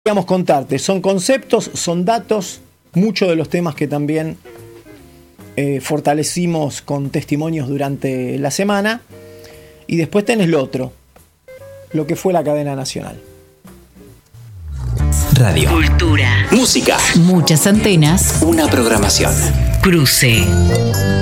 queríamos contarte. Son conceptos, son datos, muchos de los temas que también fortalecimos con testimonios durante la semana. Y después tenés lo otro, lo que fue la cadena nacional. Radio. Cultura. Música. Muchas antenas. Una programación. Cruce.